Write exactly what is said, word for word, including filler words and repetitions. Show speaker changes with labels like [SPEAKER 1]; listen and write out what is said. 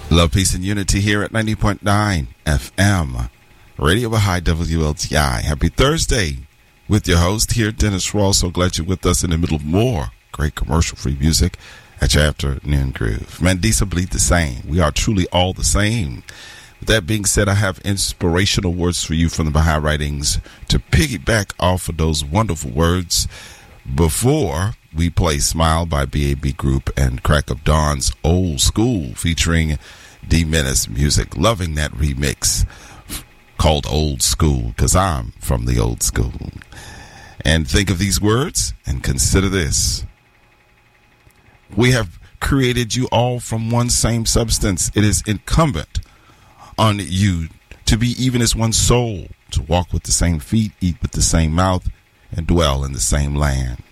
[SPEAKER 1] Love, peace, and unity here at ninety point nine F M. Radio Baha'i W L T I. Happy Thursday with your host here, Dennis Rawls. So glad you're with us in the middle of more great commercial-free music at your afternoon groove. Mandisa believe the same. We are truly all the same. With that being said, I have inspirational words for you from the Baha'i writings to piggyback off of those wonderful words before we play Smile by B A B Group and Crack of Dawn's Old School featuring D Menace Music. Loving that remix called Old School because I'm from the old school. And think of these words and consider this. We have created you all from one same substance. It is incumbent on you to be even as one soul, to walk with the same feet, eat with the same mouth, and dwell in the same land.